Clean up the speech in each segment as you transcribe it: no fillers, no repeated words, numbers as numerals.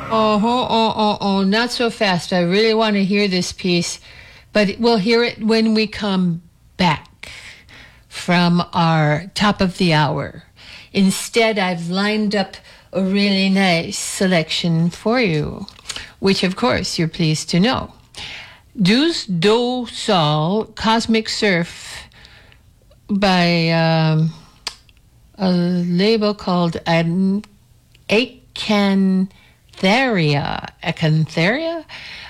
Not so fast. I really want to hear this piece, but we'll hear it when we come back from our top of the hour. Instead, I've lined up a really nice selection for you, which of course you're pleased to know. Douce Do Sol, Cosmic Surf by a label called Acantharia?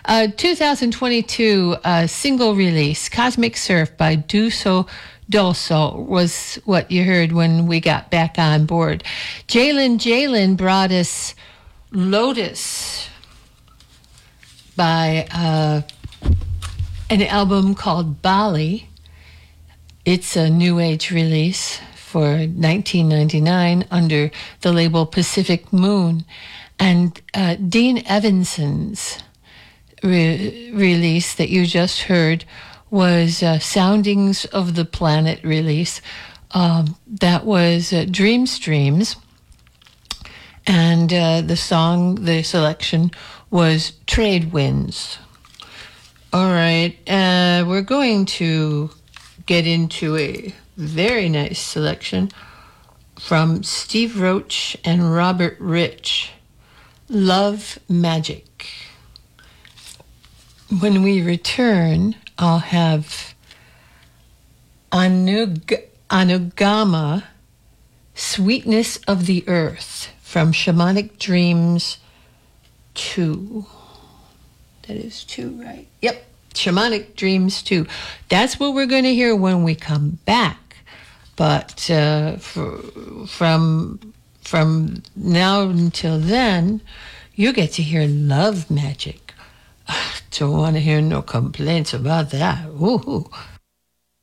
2022 single release, Cosmic Surf by Duso Dolso was what you heard when we got back on board. Jalen brought us Lotus by an album called Bali. It's a new age release for 1999 under the label Pacific Moon. And Dean Evanson's release that you just heard was Soundings of the Planet release. That was Dream Streams. And the selection was Trade Winds. All right, we're going to get into a very nice selection from Steve Roach and Robert Rich, Love Magic. When we return, I'll have Anugama, Sweetness of the Earth, from Shamanic Dreams 2. That is 2, right? Yep, Shamanic Dreams 2. That's what we're going to hear when we come back. But from now until then, you get to hear Love Magic. Don't want to hear no complaints about that. Woohoo.